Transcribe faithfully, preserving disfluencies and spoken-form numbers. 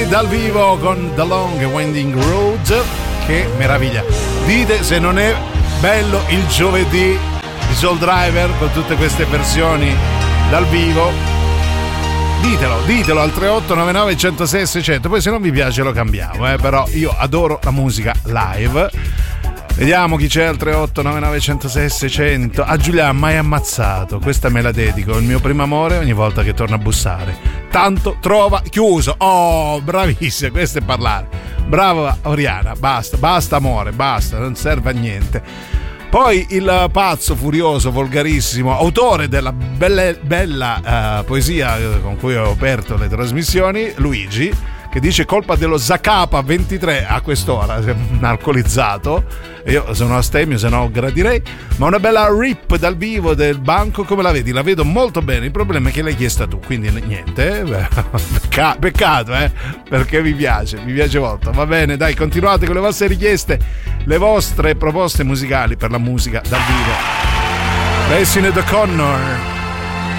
Così dal vivo con The Long Winding Road. Che meraviglia. Dite se non è bello il giovedì di Soul Driver con tutte queste versioni dal vivo. Ditelo, ditelo al tre otto nove nove uno zero sei sei zero zero. Poi se non vi piace lo cambiamo, eh? Però io adoro la musica live. Vediamo chi c'è al tre otto nove nove uno zero sei sei zero zero. A Giulia mai ammazzato. Questa me la dedico, il mio primo amore ogni volta che torna a bussare. Tanto trova chiuso. Oh, bravissima, questo è parlare. Brava Oriana, basta, basta amore, basta, non serve a niente. Poi il pazzo, furioso, volgarissimo autore della bella, bella uh, poesia con cui ho aperto le trasmissioni, Luigi, che dice colpa dello Zacapa ventitré a quest'ora, un alcolizzato. Io sono astemio, se no gradirei. Ma una bella rip dal vivo del banco, come la vedi? La vedo molto bene, il problema è che l'hai chiesta tu, quindi niente, eh? Pecca- peccato, eh? Perché mi piace, mi piace molto. Va bene, dai, continuate con le vostre richieste, le vostre proposte musicali per la musica dal vivo. Basin and O'Connor.